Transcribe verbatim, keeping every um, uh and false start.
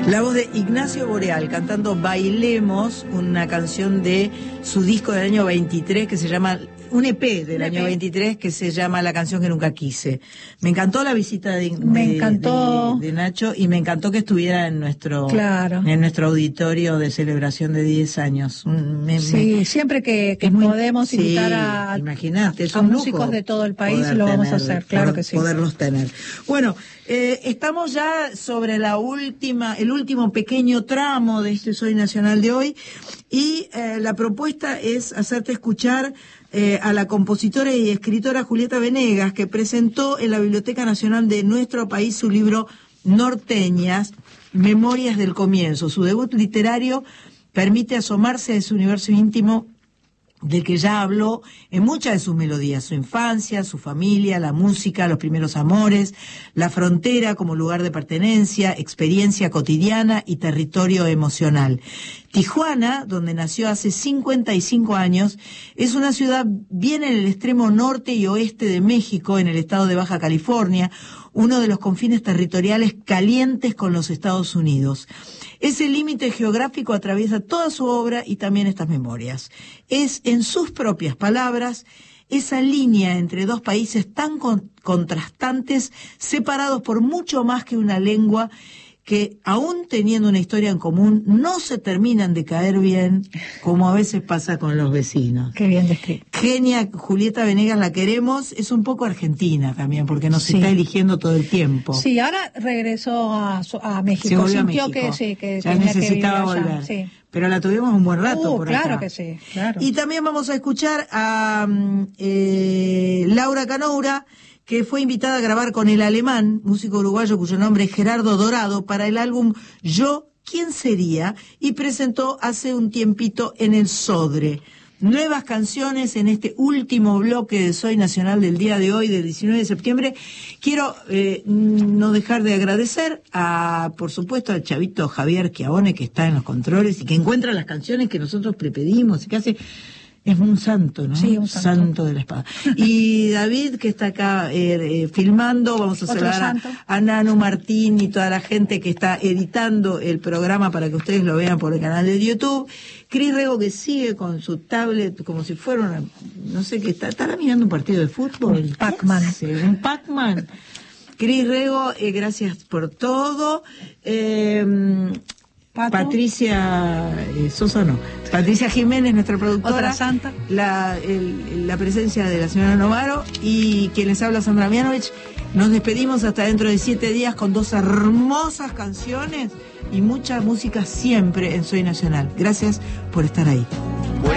La voz de Ignacio Boreal cantando Bailemos, una canción de su disco del año veintitrés que se llama, un E P del año veintitrés que se llama La canción que nunca quise. Me encantó la visita de, me de, encantó. de, de Nacho y me encantó que estuviera en nuestro, claro. en nuestro auditorio de celebración de diez años. Me, sí, me, siempre que, que muy, podemos invitar sí, a, imagínate, es a un músicos lujo de todo el país lo vamos tener, a hacer, claro poder, que sí. Poderlos tener. Bueno, eh, estamos ya sobre la última, el último pequeño tramo de este Soy Nacional de hoy y eh, la propuesta es hacerte escuchar eh, a la compositora y escritora Julieta Venegas, que presentó en la Biblioteca Nacional de nuestro país su libro Norteñas, Memorias del Comienzo. Su debut literario permite asomarse a su universo íntimo del que ya habló en muchas de sus melodías, su infancia, su familia, la música, los primeros amores, la frontera como lugar de pertenencia, experiencia cotidiana y territorio emocional. Tijuana, donde nació hace cincuenta y cinco años, es una ciudad bien en el extremo norte y oeste de México, en el estado de Baja California, uno de los confines territoriales calientes con los Estados Unidos. Ese límite geográfico atraviesa toda su obra y también estas memorias. Es, en sus propias palabras, esa línea entre dos países tan con, contrastantes, separados por mucho más que una lengua, que aún teniendo una historia en común, no se terminan de caer bien, como a veces pasa con los vecinos. Qué bien descrito. Genia, Julieta Venegas, la queremos, es un poco argentina también, porque nos sí. está eligiendo todo el tiempo. Sí, ahora regresó a, a México. Se volvió Sintió a México. que sí, que ya tenía necesitaba que volver. sí. Pero la tuvimos un buen rato uh, por claro acá. que sí, claro. Y también vamos a escuchar a eh, Laura Canoura, que fue invitada a grabar con el alemán, músico uruguayo cuyo nombre es Gerardo Dorado, para el álbum Yo, ¿quién sería? Y presentó hace un tiempito en el Sodre. Nuevas canciones en este último bloque de Soy Nacional del día de hoy, del diecinueve de septiembre. Quiero eh, no dejar de agradecer a, por supuesto, al chavito Javier Chiavone, que está en los controles y que encuentra las canciones que nosotros prepedimos y que hace... Es un santo, ¿no? Sí, un santo. Santo de la espada. Y David, que está acá eh, eh, filmando, vamos a saludar a, a Nanu Martín y toda la gente que está editando el programa para que ustedes lo vean por el canal de YouTube. Cris Rego, que sigue con su tablet como si fuera una, no sé qué, está, estará mirando un partido de fútbol. Un Pac-Man. Un Pac-Man. Cris Rego, eh, gracias por todo. Eh, Pato. Patricia eh, Sosa no, Patricia Jiménez, nuestra productora, otra santa, la, el, la presencia de la señora Novaro y quien les habla, Sandra Mianovich. Nos despedimos hasta dentro de siete días con dos hermosas canciones y mucha música siempre en Soy Nacional. Gracias por estar ahí.